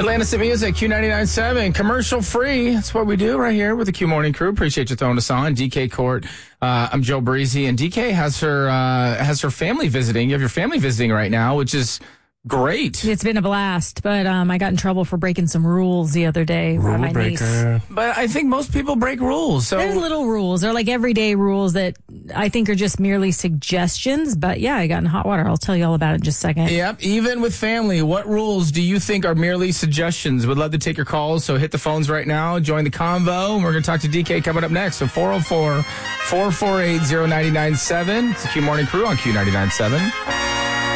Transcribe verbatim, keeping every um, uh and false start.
Atlantis Music, Q ninety-nine point seven, commercial free. That's what we do right here with the Q Morning Crew. Appreciate you throwing us on. D K Court. Uh, I'm Joe Breezy, and D K has her uh, has her family visiting. You have your family visiting right now, which is great. It's been a blast, but um, I got in trouble for breaking some rules the other day. Rule my breaker. niece. But I think most people break rules. So There's little rules. They're like everyday rules that I think are just merely suggestions. But yeah, I got in hot water. I'll tell you all about it in just a second. Yep. Even with family, what rules do you think are merely suggestions? Would love to take your calls. So hit the phones right now. Join the convo. We're going to talk to D K coming up next. So four oh four, four four eight, oh nine nine seven. It's the Q Morning Crew on Q ninety-nine point seven.